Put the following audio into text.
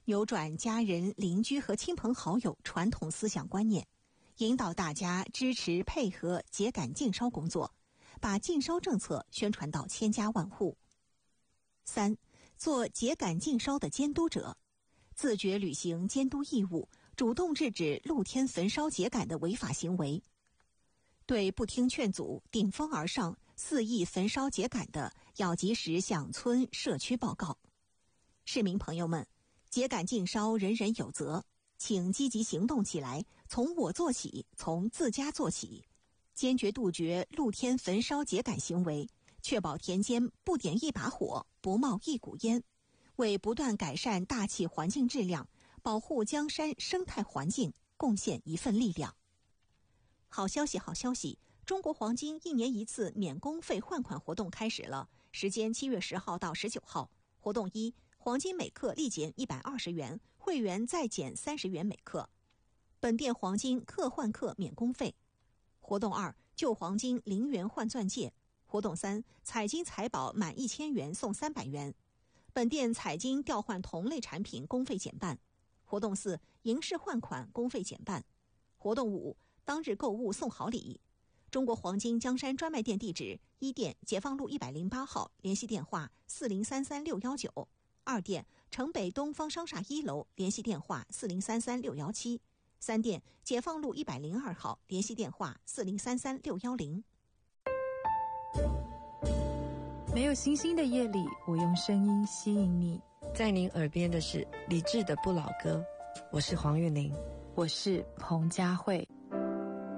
扭转家人、邻居和亲朋好友传统思想观念，引导大家支持配合秸秆禁烧工作，把禁烧政策宣传到千家万户。3. 做秸秆禁烧的监督者，自觉履行监督义务，主动制止露天焚烧秸秆的违法行为。对不听劝阻、顶风而上、肆意焚烧秸秆的，要及时向村社区报告。市民朋友们，秸秆禁烧人人有责，请积极行动起来，从我做起，从自家做起，坚决杜绝露天焚烧秸秆行为，确保田间不点一把火，不冒一股烟，为不断改善大气环境质量，保护江山生态环境贡献一份力量。好消息，好消息！中国黄金1年1次免工费换款活动开始了，时间7月10号到19号。活动1，黄金每克立减120元，会员再减30元每克，本店黄金克换克免工费。活动2，旧黄金0元换钻戒。活动3，彩金财宝满1000元送300元，本店彩金调换同类产品工费减半。活动4，银饰换款工费减半。活动5，当日购物送好礼。中国黄金江山专卖店地址：1店解放路108号，联系电话4033619；2店城北东方商厦1楼，联系电话4033617；3店解放路102号，联系电话4033610。 没有星星的夜里，我用声音吸引你。 在您耳边的是理智的不老歌，我是黄韵玲， 我是彭佳慧。